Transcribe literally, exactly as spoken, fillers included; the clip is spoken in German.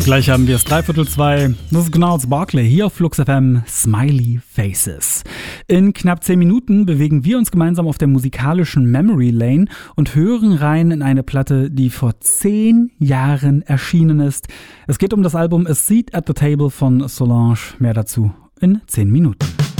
Gleich haben wir es dreiviertel zwei. Das ist Gnarls Barkley hier auf Flux F M, Smiley Faces. In knapp zehn Minuten bewegen wir uns gemeinsam auf der musikalischen Memory Lane und hören rein in eine Platte, die vor zehn Jahren erschienen ist. Es geht um das Album A Seat at the Table von Solange. Mehr dazu in zehn Minuten.